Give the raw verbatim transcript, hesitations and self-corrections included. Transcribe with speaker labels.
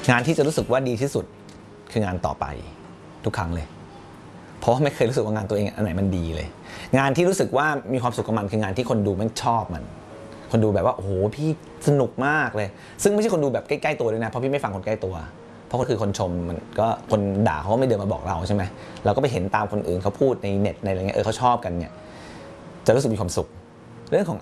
Speaker 1: งานที่จะรู้สึกว่าดีที่สุดคืองานต่อไปทุกครั้งเลยเพราะว่าไม่เคยรู้สึกว่างานตัวเองอันไหนมันดีเลยงานที่รู้สึกว่ามีความสุขกับมันคืองานที่คนดูมันชอบมันคนดูแบบว่าโอ้โหพี่สนุกมากเลยซึ่งไม่ใช่คนดูแบบใกล้ๆตัวด้วยนะเพราะพี่ไม่ฟังคนใกล้ตัวเพราะก็คือคนชมมันก็คนด่าเขาไม่เดินมาบอกเราใช่ไหมเราก็ไปเห็นตามคนอื่นเขาพูดในเน็ตในอะไรเงี้ยเออเขาชอบกันเนี่ยจะรู้สึกมีความสุขเรื่องของ